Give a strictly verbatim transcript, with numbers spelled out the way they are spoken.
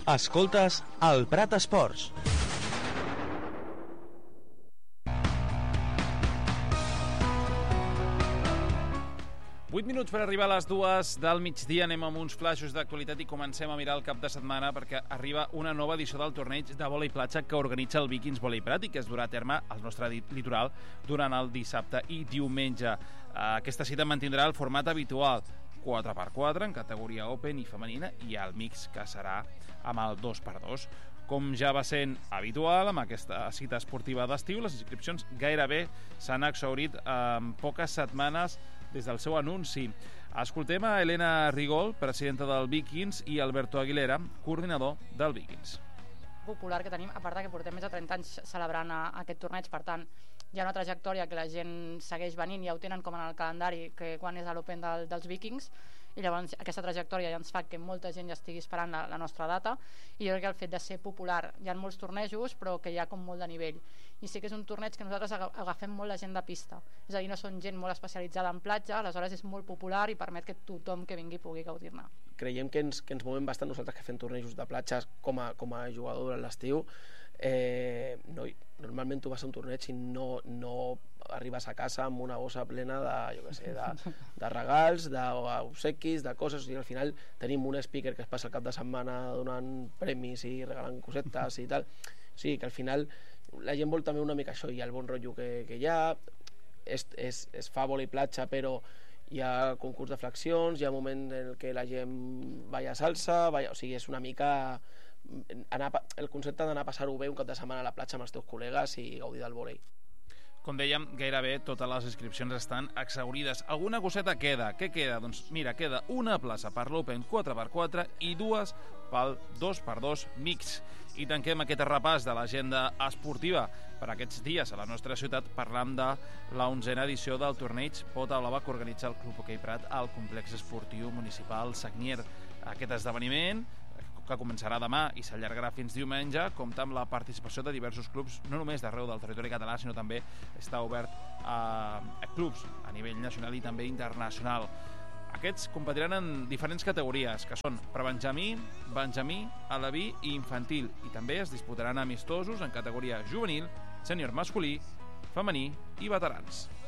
Escoltes el Prat Esports. vuit minuts per arribar a les dues del migdia. Anem amb uns flaixos d'actualitat i comencem a mirar el cap de setmana perquè arriba una nova edició del torneig de vòlei platja que organitza el Vikings Vòlei Prat i que es durà a terme al nostre litoral durant el dissabte i diumenge. Aquesta cita mantindrà el format habitual, quatre per quatre en categoria Open i femenina, i el mix, que serà amb el dos per dos. Com ja va sent habitual amb aquesta cita esportiva d'estiu, les inscripcions gairebé s'han exhaurit en poques setmanes des del seu anunci. Escoltem a Helena Rigol, presidenta del Vikings, i Alberto Aguilera, coordinador del Vikings. Popular que tenim, a part que portem més de trenta anys celebrant aquest torneig, per tant hi ha una trajectòria que la gent segueix venint, ja ho tenen com en el calendari que quan és l'Open del, dels Vikings, i llavors aquesta trajectòria ja ens fa que molta gent ja estigui esperant la, la nostra data, i jo crec que el fet de ser popular, hi ha molts tornejos però que hi ha com molt de nivell, i sí que és un torneig que nosaltres agafem molt la gent de pista, és a dir, no són gent molt especialitzada en platja, aleshores és molt popular i permet que tothom que vingui pugui gaudir-ne. Creiem que ens, que ens movem bastant nosaltres que fem tornejos de platges com a, com a jugador durant l'estiu. Eh, no, normalment tu vas a un torneig i no, no arribes a casa amb una bossa plena de, jo què sé, de, de regals, d'obsequis, de coses, i al final tenim un speaker que es passa el cap de setmana donant premis i regalant cosetes i tal. O sigui que al final la gent vol també una mica això, i el bon rotllo que, que hi ha, es, es, es fa vòlei platja però hi ha concurs de flexions, hi ha moment en què la gent va a salsa, va, o sigui, és una mica anar, el concepte d'anar a passar-ho bé un cap de setmana a la platja amb els teus col·legues i gaudir del vòlei. Com dèiem, gairebé totes les inscripcions estan exhaurides. Alguna coseta queda. Què queda? Doncs mira, queda una plaça per l'Open quatre per quatre i dues pel dos per dos mix. I tanquem aquest repàs de l'agenda esportiva per aquests dies a la nostra ciutat parlant de la onzena edició del torneig Pota Blava que organitza el Club Hoquei Prat al complex esportiu municipal Sagnier. Aquest esdeveniment, que començarà demà i s'allargarà fins diumenge, compta amb la participació de diversos clubs, no només d'arreu del territori català, sinó també està obert a, a clubs a nivell nacional i també internacional. Aquests competiran en diferents categories, que són prebenjamí, benjamí, aleví i infantil, i també es disputaran amistosos en categoria juvenil, sènior masculí, femení i veterans.